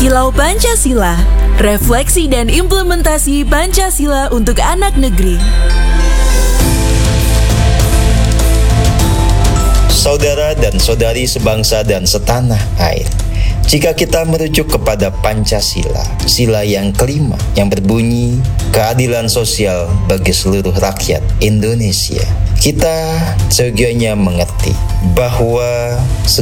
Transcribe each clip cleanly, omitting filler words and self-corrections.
Kilau Pancasila, refleksi dan implementasi Pancasila untuk anak negeri. Saudara dan saudari sebangsa dan setanah air, jika kita merujuk kepada Pancasila, sila yang kelima yang berbunyi keadilan sosial bagi seluruh rakyat Indonesia, kita seyogianya mengerti bahwa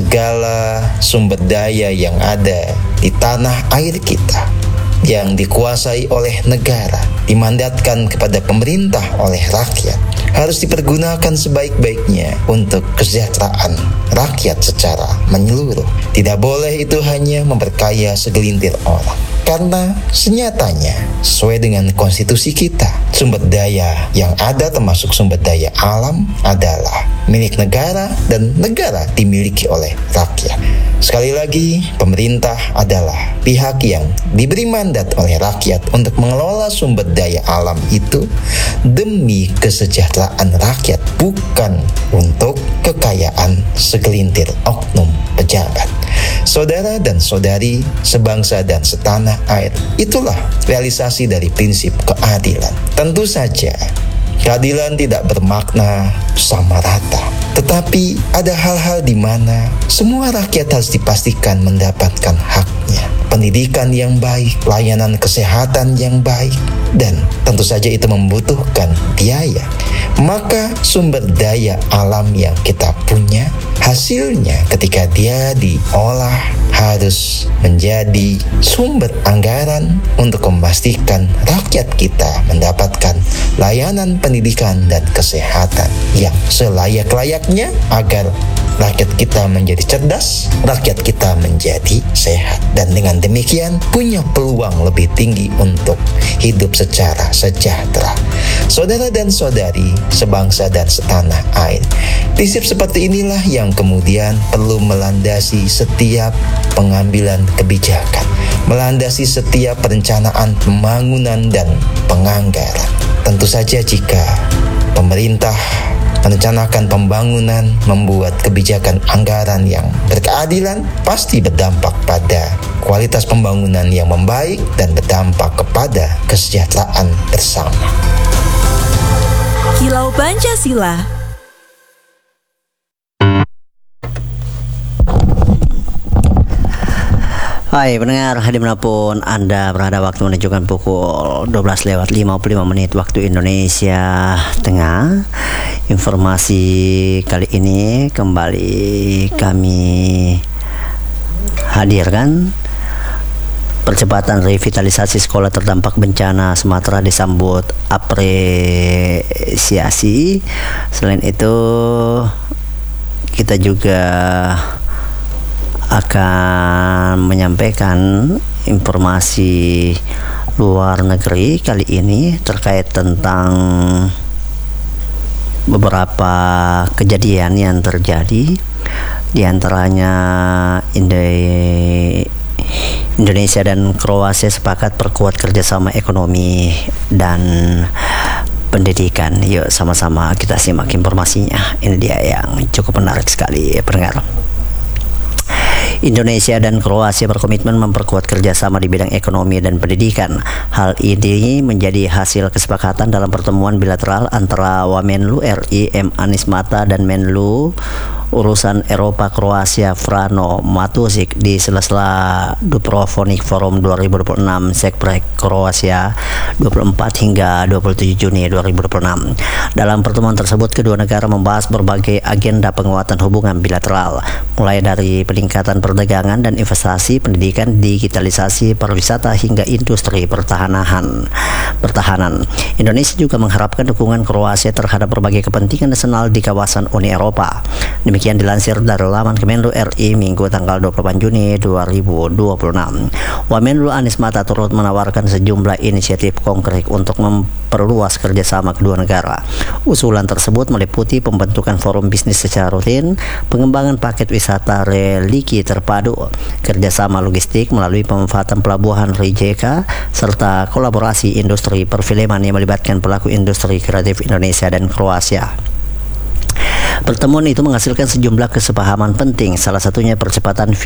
segala sumber daya yang ada di tanah air kita yang dikuasai oleh negara, dimandatkan kepada pemerintah oleh rakyat, harus dipergunakan sebaik-baiknya untuk kesejahteraan rakyat secara menyeluruh. Tidak boleh itu hanya memperkaya segelintir orang. Karena senyatanya, sesuai dengan konstitusi kita, sumber daya yang ada termasuk sumber daya alam adalah milik negara dan negara dimiliki oleh rakyat. Sekali lagi, pemerintah adalah pihak yang diberi mandat oleh rakyat untuk mengelola sumber daya alam itu demi kesejahteraan rakyat, bukan untuk kekayaan segelintir oknum pejabat. Saudara dan saudari sebangsa dan setanah air, itulah realisasi dari prinsip keadilan. Tentu saja keadilan tidak bermakna sama rata, tetapi ada hal-hal di mana semua rakyat harus dipastikan mendapatkan haknya. Pendidikan yang baik, layanan kesehatan yang baik, dan tentu saja itu membutuhkan biaya. Maka sumber daya alam yang kita punya, hasilnya ketika dia diolah harus menjadi sumber anggaran untuk memastikan rakyat kita mendapatkan layanan pendidikan dan kesehatan yang selayak-layaknya agar rakyat kita menjadi cerdas, rakyat kita menjadi sehat, dan dengan demikian punya peluang lebih tinggi untuk hidup secara sejahtera. Saudara dan saudari sebangsa dan setanah air, prinsip seperti inilah yang kemudian perlu melandasi setiap pengambilan kebijakan, melandasi setiap perencanaan pembangunan dan penganggaran. Tentu saja jika pemerintah merencanakan pembangunan, membuat kebijakan anggaran yang berkeadilan, pasti berdampak pada kualitas pembangunan yang membaik dan berdampak kepada kesejahteraan bersama. Kilau Pancasila. Hai pendengar, dimanapun Anda berada, waktu menunjukkan pukul 12:55 waktu Indonesia Tengah. Informasi kali ini kembali kami hadirkan. Percepatan revitalisasi sekolah terdampak bencana Sumatera disambut apresiasi. Selain itu, kita juga akan menyampaikan informasi luar negeri kali ini terkait tentang beberapa kejadian yang terjadi, di antaranya Indonesia dan Kroasia sepakat perkuat kerjasama ekonomi dan pendidikan. Yuk sama-sama kita simak informasinya. Ini dia yang cukup menarik sekali, pendengar. Indonesia dan Kroasia berkomitmen memperkuat kerjasama di bidang ekonomi dan pendidikan. Hal ini menjadi hasil kesepakatan dalam pertemuan bilateral antara Wamenlu RI M. Anies Mata dan Menlu Urusan Eropa Kroasia Frano Matušić di sela-sela Dubrovnik Forum 2026 Sekprek Kroasia 24 hingga 27 Juni 2026. Dalam pertemuan tersebut, kedua negara membahas berbagai agenda penguatan hubungan bilateral, mulai dari peningkatan perdagangan dan investasi, pendidikan, digitalisasi, pariwisata, hingga industri pertahanan. Indonesia juga mengharapkan dukungan Kroasia terhadap berbagai kepentingan nasional di kawasan Uni Eropa. Demikian dilansir dari laman Kemenlu RI Minggu tanggal 28 Juni 2026. Wamenlu Anies Mata turut menawarkan sejumlah inisiatif konkret untuk memperluas kerjasama kedua negara. Usulan tersebut meliputi pembentukan forum bisnis secara rutin, pengembangan paket wisata religi terpadu, kerjasama logistik melalui pemanfaatan pelabuhan Rijeka, serta kolaborasi industri perfilman yang melibatkan pelaku industri kreatif Indonesia dan Kroasia. Pertemuan itu menghasilkan sejumlah kesepahaman penting, salah satunya percepatan